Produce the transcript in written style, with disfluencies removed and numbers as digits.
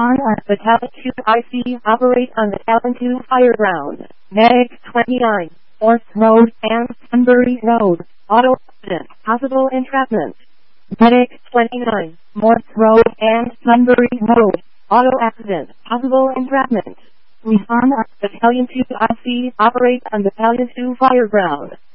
On Battalion 2 IC operate on Battalion 2 fire ground. Medic 29, Forth Road and Sunbury Road. Auto accident, possible entrapment. Medic 29, Morse Road and Sunbury Road. Auto accident, possible entrapment. Respond Battalion 2 IC operate on Battalion 2 fire ground.